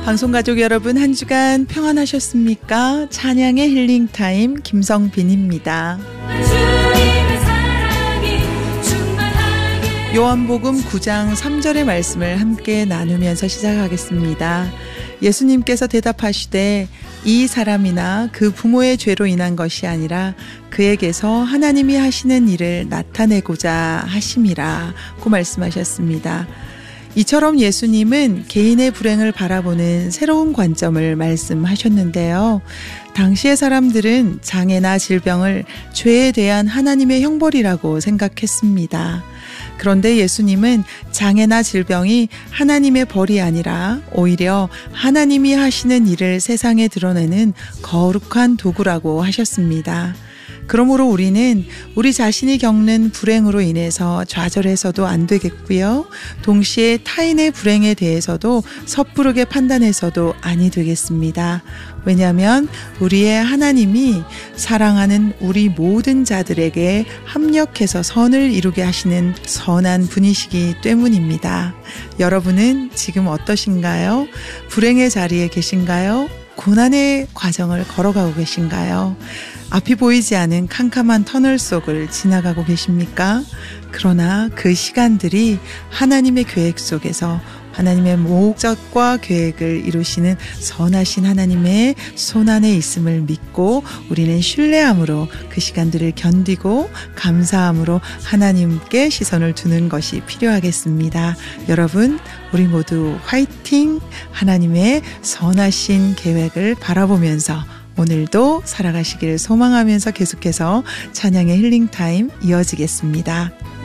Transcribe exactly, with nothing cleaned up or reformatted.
방송가족 여러분, 한 주간 평안하셨습니까? 찬양의 힐링타임 김성빈입니다. 요한복음 구 장 삼 절의 말씀을 함께 나누면서 시작하겠습니다. 예수님께서 대답하시되 이 사람이나 그 부모의 죄로 인한 것이 아니라 그에게서 하나님이 하시는 일을 나타내고자 하심이라 고 말씀하셨습니다. 이처럼 예수님은 개인의 불행을 바라보는 새로운 관점을 말씀하셨는데요. 당시의 사람들은 장애나 질병을 죄에 대한 하나님의 형벌이라고 생각했습니다. 그런데 예수님은 장애나 질병이 하나님의 벌이 아니라 오히려 하나님이 하시는 일을 세상에 드러내는 거룩한 도구라고 하셨습니다. 그러므로 우리는 우리 자신이 겪는 불행으로 인해서 좌절해서도 안 되겠고요. 동시에 타인의 불행에 대해서도 섣부르게 판단해서도 아니 되겠습니다. 왜냐하면 우리의 하나님이 사랑하는 우리 모든 자들에게 합력해서 선을 이루게 하시는 선한 분이시기 때문입니다. 여러분은 지금 어떠신가요? 불행의 자리에 계신가요? 고난의 과정을 걸어가고 계신가요? 앞이 보이지 않은 캄캄한 터널 속을 지나가고 계십니까? 그러나 그 시간들이 하나님의 계획 속에서 하나님의 목적과 계획을 이루시는 선하신 하나님의 손안에 있음을 믿고 우리는 신뢰함으로 그 시간들을 견디고 감사함으로 하나님께 시선을 두는 것이 필요하겠습니다. 여러분, 우리 모두 화이팅! 하나님의 선하신 계획을 바라보면서 오늘도 살아가시기를 소망하면서 계속해서 찬양의 힐링타임 이어지겠습니다.